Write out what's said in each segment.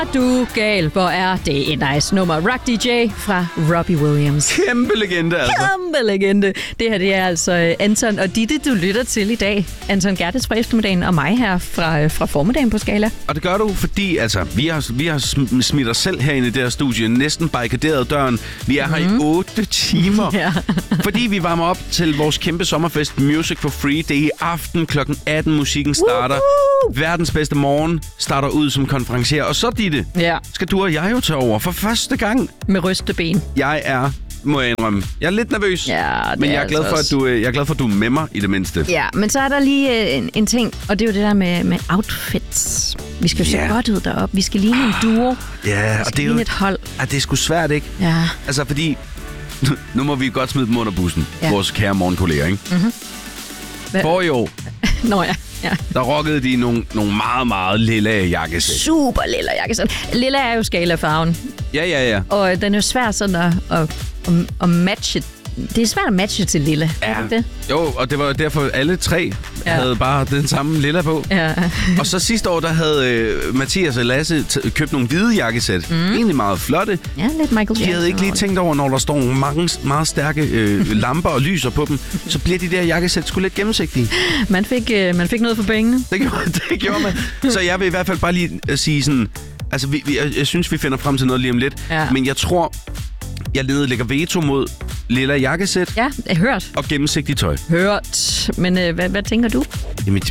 Du gal, hvor er det en nice nummer. Rock DJ fra Robbie Williams. Kæmpe legende, altså. Kæmpe legende. Det her, det er altså Anton og Ditte, du lytter til i dag. Anton Gertes fra eftermiddagen og mig her fra formiddagen på Skala. Og det gør du, fordi altså, vi har smidt os selv herinde i det her studie, næsten barrikaderet døren. Vi er her i 8 timer, Ja. fordi vi varmer op til vores kæmpe sommerfest Music for Free. Det er i aften kl. 18, musikken starter. Verdens bedste morgen starter ud som konferencier. Og så, Ditte, skal du og jeg jo tage over for første gang. Med rysteben. Må jeg indrømme. Jeg er lidt nervøs, men jeg er glad for, at du er med mig i det mindste. Ja, men så er der lige en ting, og det er jo det der med outfits. Vi skal jo se godt ud deroppe. Vi skal ligne en duo. Ja, og det er jo et hold. Det er sgu svært, ikke? Ja. Altså, fordi nu må vi godt smide dem under bussen. Vores kære morgenkolleger, ikke? For i år, Nå ja. der rockede de nogle meget, meget lilla jakkesæt. Super lilla jakkesæt. Lilla er jo skalafarven. Ja. Og den er jo svær sådan at matche. Det er svært at matche til lilla. Ja. Er det det? Jo, og det var derfor, alle tre havde bare den samme lilla på. Ja. Og så sidste år, der havde Mathias og Lasse købt nogle hvide jakkesæt. Egentlig meget flotte. Ja, lidt Michael Jackson. De havde ikke lige tænkt over, når der står mange meget stærke lamper og lyser på dem, så bliver de der jakkesæt sgu lidt gennemsigtige. Man fik noget for pengene. Det gjorde man. Så jeg vil i hvert fald bare lige sige sådan, altså jeg synes, vi finder frem til noget lige om lidt, men jeg tror, jeg lægger veto mod lilla jakkesæt. Ja, jeg hørt. Og gennemsigtigt tøj. Hørt. Men hvad tænker du? Jamen,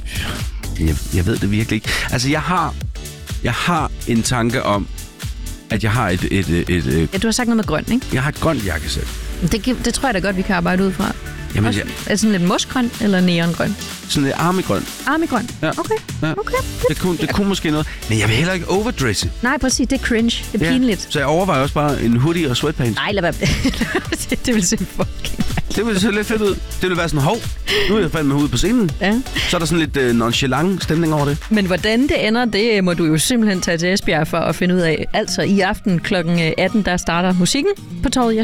jeg ved det virkelig ikke. Altså, jeg har en tanke om, at jeg har et Ja, du har sagt noget med grøn, ikke? Jeg har et grønt jakkesæt. Det tror jeg da godt, vi kan arbejde ud fra. Jamen, er det sådan lidt mosgrøn eller neongrøn? Sådan lidt armigrøn. Armigrøn? Ja. Okay. Ja. Okay. Det kunne måske noget. Men jeg vil heller ikke overdresse. Nej, præcis. Det er cringe. Det er pinligt. Så jeg overvejer også bare en hoodie og sweatpants. Nej, lad være. Det vil se fucking. Det ville se lidt fedt ud. Det ville være sådan, nu er jeg fandme ude på scenen. Ja. Så er der sådan lidt nonchalant stemning over det. Men hvordan det ender, det må du jo simpelthen tage til Esbjerg for at finde ud af. Altså i aften kl. 18, der starter musikken på Torvet